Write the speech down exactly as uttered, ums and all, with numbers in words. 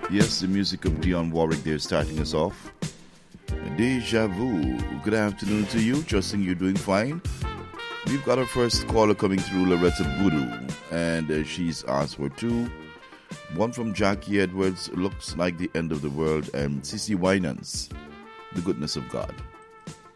Yes, the music of Dionne Warwick there starting us off. Deja vu. Good afternoon to you. Trusting you're doing fine. We've got our first caller coming through, Loretta Voodoo, and uh, she's asked for two. One from Jackie Edwards, Looks Like the End of the World, and C C Winans, The Goodness of God.